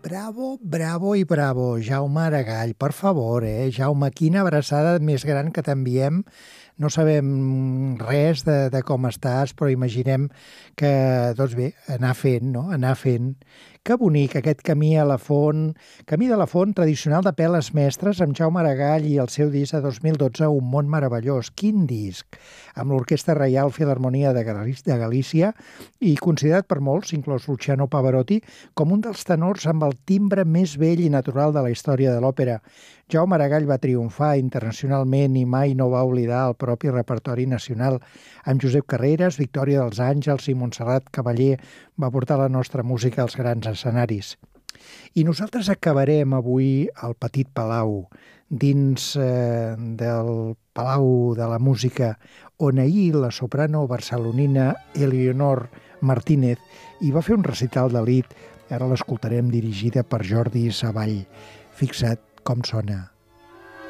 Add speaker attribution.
Speaker 1: Bravo, bravo i bravo, Jaume Aragall, per favor, Jaume, quina abraçada més gran que t'enviem. No sabem res de com estàs, però imaginem que, doncs bé, anar fent, no? Anar fent. Que bonic, aquest camí a la font, camí de la font tradicional de Peles Mestres, amb Jaume Aragall i el seu disc de 2012, Un món meravellós. Quin disc! Amb l'Orquestra Reial Filharmonia de Galícia i considerat per molts, inclòs Luciano Pavarotti, com un dels tenors amb el timbre més vell i natural de la història de l'òpera. Jaume Aragall va triomfar internacionalment i mai no va oblidar el propi repertori nacional. Amb Josep Carreras, Victòria dels Àngels i Montserrat Cavallé va portar la nostra música als grans escenaris. I nosaltres acabarem avui al Petit Palau, dins del Palau de la Música, on ahir la soprano barcelonina Eleonor Martínez hi va fer un recital d'elit. Ara l'escoltarem dirigida per Jordi Savall. Fixa't com sona.